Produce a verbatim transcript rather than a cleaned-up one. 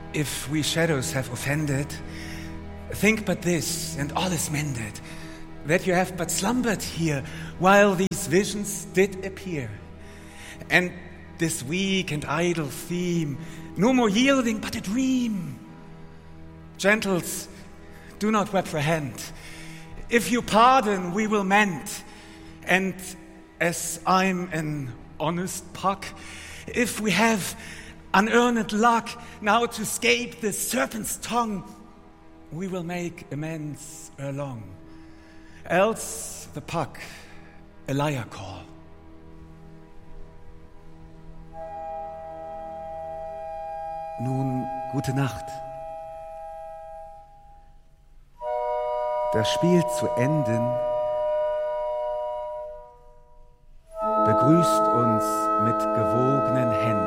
If we shadows have offended, think but this, and all is mended, that you have but slumbered here, while these visions did appear. And this weak and idle theme, no more yielding but a dream. Gentles, do not reprehend. If you pardon, we will mend. And as I'm an honest puck, if we have unearned luck now to escape the serpent's tongue, we will make amends erelong. Else the puck a liar call. Nun, gute Nacht. Das Spiel zu enden begrüßt uns mit gewogenen Händen.